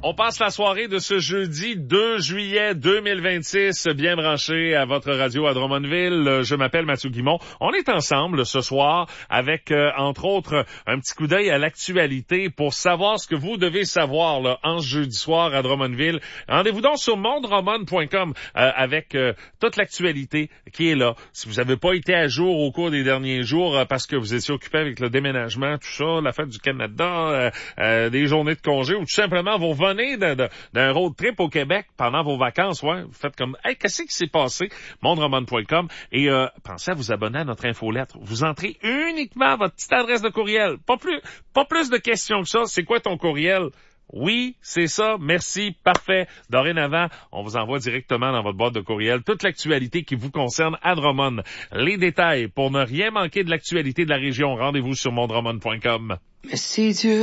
On passe la soirée de ce jeudi 2 juillet 2026, bien branché à votre radio à Drummondville. Je m'appelle Mathieu Guimont. On est ensemble ce soir avec, entre autres, un petit coup d'œil à l'actualité pour savoir ce que vous devez savoir là, en ce jeudi soir à Drummondville. Rendez-vous donc sur mondrummond.com avec toute l'actualité qui est là. Si vous n'avez pas été à jour au cours des derniers jours parce que vous étiez occupé avec le déménagement, tout ça, la fête du Canada, des journées de congé ou tout simplement vous revenez d'un road trip au Québec pendant vos vacances, ouais, vous faites comme, hey, qu'est-ce qui s'est passé? mondrummond.com et pensez à vous abonner à notre infolettre. Vous entrez uniquement votre petite adresse de courriel. Pas plus de questions que ça. C'est quoi ton courriel? Oui, c'est ça. Merci. Parfait. Dorénavant, on vous envoie directement dans votre boîte de courriel toute l'actualité qui vous concerne à Drummond. Les détails pour ne rien manquer de l'actualité de la région. Rendez-vous sur mondrummond.com. Mais si Dieu